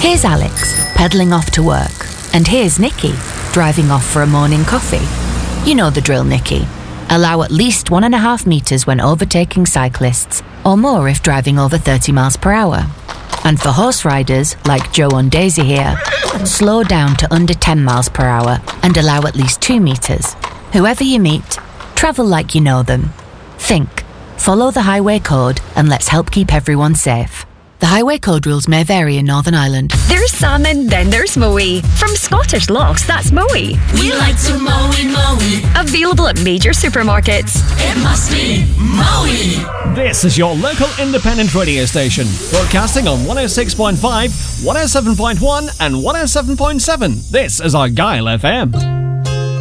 Here's Alex, pedalling off to work. And here's Nikki, driving off for a morning coffee. You know the drill, Nikki. Allow at least 1.5 metres when overtaking cyclists, or more if driving over 30 miles per hour. And for horse riders, like Joe and Daisy here, slow down to under 10 miles per hour and allow at least 2 metres. Whoever you meet, travel like you know them. Think, follow the highway code, and let's help keep everyone safe. The highway code rules may vary in Northern Ireland. There's salmon, then there's Moe. From Scottish Lochs, that's Moe. We like to Moe. Available at major supermarkets. It must be Moe. This is your local independent radio station, broadcasting on 106.5, 107.1 and 107.7. This is Argyll FM.